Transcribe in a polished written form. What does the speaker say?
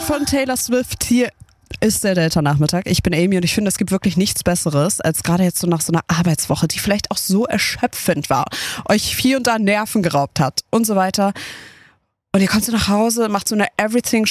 Konzert von Taylor Swift. Hier ist der Delta-Nachmittag. Ich bin Amy und ich finde, es gibt wirklich nichts Besseres, als gerade jetzt so nach so einer Arbeitswoche, die vielleicht auch so erschöpfend war, euch hier und da Nerven geraubt hat und so weiter. Und ihr kommt so nach Hause, macht so eine Everything